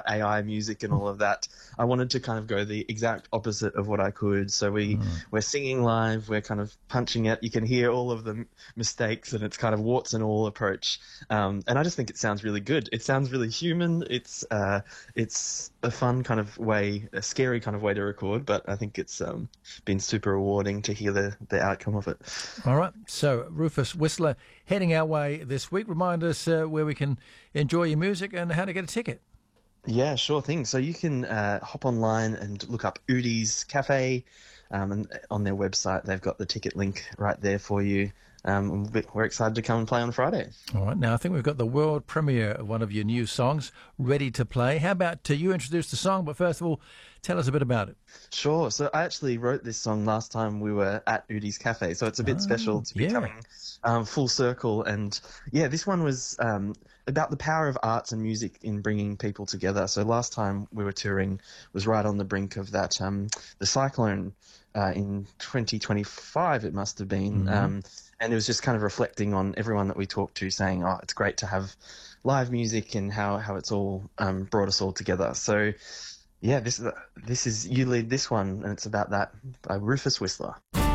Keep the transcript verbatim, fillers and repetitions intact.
A I music and all of that. I wanted to kind of go the exact opposite of what I could. So we, mm. we're singing live, we're kind of punching it. You can hear all of the m- mistakes, and it's kind of warts and all approach. Um, and I just think it sounds really good. It sounds really human. It's uh, it's a fun kind of way, a scary kind of way to record, but I think it's um, been super rewarding to hear the, the outcome of it. All right. So Rufus Whistler heading our way this week. Remind us uh, where we can enjoy your music and how to get a ticket. Yeah, sure thing. So you can uh, hop online and look up Udi's Cafe, um, and on their website they've got the ticket link right there for you. Um, we're excited to come and play on Friday. All right. Now, I think we've got the world premiere of one of your new songs ready to play. How about uh, you introduce the song, but first of all, tell us a bit about it. Sure. So I actually wrote this song last time we were at Udi's Cafe, so it's a bit oh, special to be yeah. coming um, full circle. And yeah, this one was um, about the power of arts and music in bringing people together. So last time we were touring was right on the brink of that, um, the cyclone uh, in twenty twenty-five, it must have been. Mm-hmm. Um, and it was just kind of reflecting on everyone that we talked to, saying, oh, it's great to have live music and how, how it's all um, brought us all together. So yeah, this, this is You Lead This One, and it's about that by Rufus Whistler.